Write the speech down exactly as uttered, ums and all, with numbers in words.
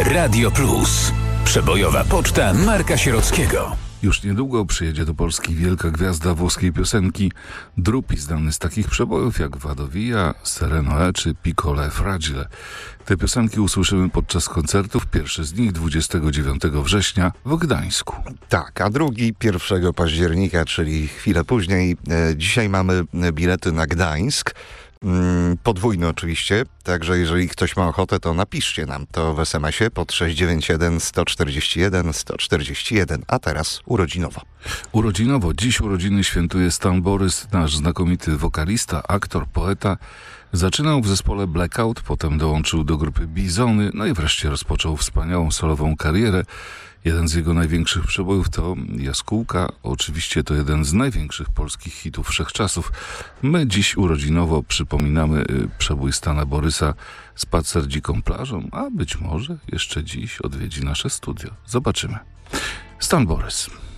Radio Plus. Przebojowa poczta Marka Sierockiego. Już niedługo przyjedzie do Polski wielka gwiazda włoskiej piosenki. Drupi znany z takich przebojów jak Vado Via, Sereno E czy Piccolo e Fragile. Te piosenki usłyszymy podczas koncertów. Pierwszy z nich dwudziestego dziewiątego września w Gdańsku. Tak, a drugi pierwszego października, czyli chwilę później. E, dzisiaj mamy bilety na Gdańsk. Podwójny oczywiście, także jeżeli ktoś ma ochotę, to napiszcie nam to w es em esie pod sześć dziewięć jeden sto czterdzieści jeden sto czterdzieści jeden, a teraz urodzinowo. Urodzinowo. Dziś urodziny świętuje Stan Borys, nasz znakomity wokalista, aktor, poeta. Zaczynał w zespole Blackout, potem dołączył do grupy Bizony, no i wreszcie rozpoczął wspaniałą solową karierę. Jeden z jego największych przebojów to Jaskółka. Oczywiście to jeden z największych polskich hitów wszechczasów. My dziś urodzinowo przypominamy przebój Stana Borysa Spacer dziką plażą, a być może jeszcze dziś odwiedzi nasze studio. Zobaczymy. Stan Borys.